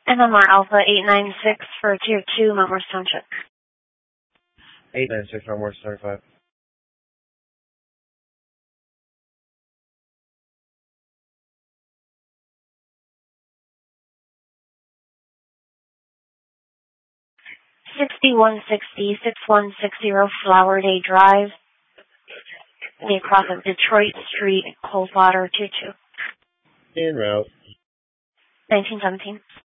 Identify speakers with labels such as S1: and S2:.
S1: NMR Alpha 896 for Tier 2, Mount Morris Township.
S2: 896, Mount Morris 25.
S1: $6160-6160 Flower Day Drive, across of Detroit Street, Coldwater, 22.
S2: En route.
S1: 1917.